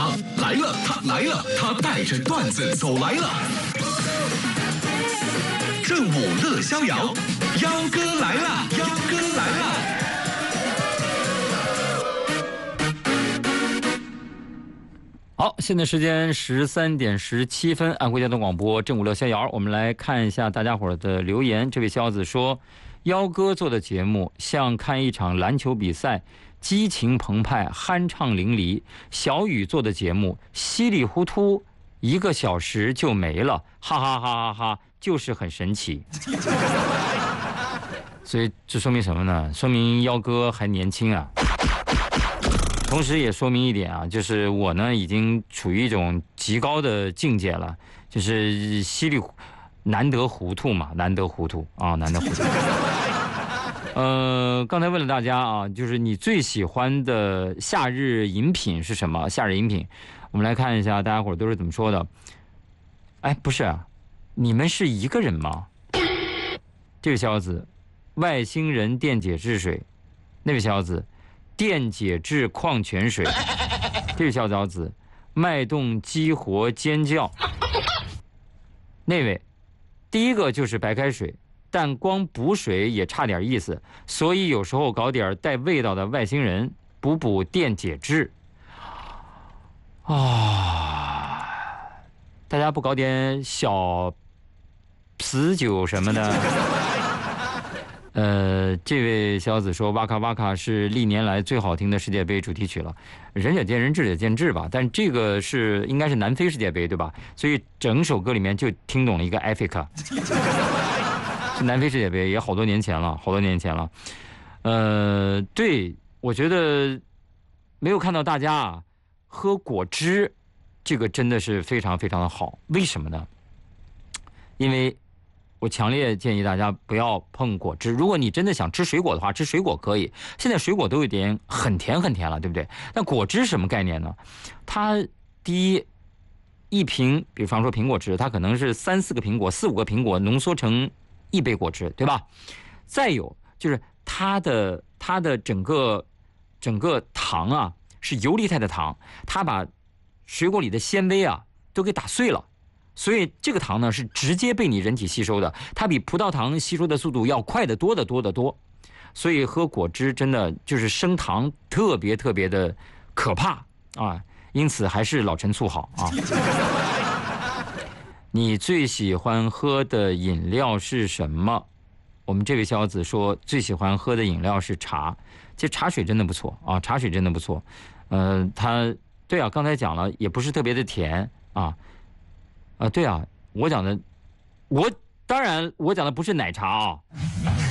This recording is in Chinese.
他来了，他来了，他带着段子走来了。正午乐逍遥，幺哥来了，幺哥来了。 好，现在时间13:17，安徽交通广播正午乐逍遥，我们来看一下大家伙的留言。这位小子说，幺哥做的节目像看一场篮球比赛，激情澎湃，酣畅淋漓；小雨做的节目稀里糊涂，1个小时就没了，哈哈哈哈哈，就是很神奇。所以这说明什么呢？说明幺哥还年轻啊。同时也说明一点啊，就是我呢已经处于一种极高的境界了，就是难得糊涂嘛，难得糊涂啊，难得糊涂。刚才问了大家啊，就是你最喜欢的夏日饮品是什么？夏日饮品，我们来看一下大家伙都是怎么说的。哎，不是啊，你们是一个人吗？这位小子，外星人电解质水；那位小子，电解质矿泉水；这位小子，脉动激活尖叫；那位，第一个就是白开水，但光补水也差点意思，所以有时候搞点带味道的外星人，补电解质。啊，大家不搞点小啤酒什么的？这位小子说，哇卡哇卡是历年来最好听的世界杯主题曲了。仁者见仁，智者见智吧。但这个应该是南非世界杯对吧？所以整首歌里面就听懂了一个 Africa， 是南非世界杯，也好多年前了，好多年前了。对，我觉得没有看到大家啊喝果汁，这个真的是非常非常的好。为什么呢？因为我强烈建议大家不要碰果汁。如果你真的想吃水果的话，吃水果可以。现在水果都有点很甜很甜了，对不对？那果汁什么概念呢？它第一瓶，比方说苹果汁，它可能是3、4个苹果、4、5个苹果浓缩成1杯果汁，对吧？再有就是它的整个糖啊是游离态的糖，它把水果里的纤维啊都给打碎了。所以这个糖呢是直接被你人体吸收的，它比葡萄糖吸收的速度要快得多得多得多。所以喝果汁真的就是升糖特别特别的可怕啊！因此还是老陈醋好啊。你最喜欢喝的饮料是什么？我们这位小子说最喜欢喝的饮料是茶，其实茶水真的不错啊，茶水真的不错。对啊，刚才讲了也不是特别的甜啊。对啊，当然我讲的不是奶茶啊。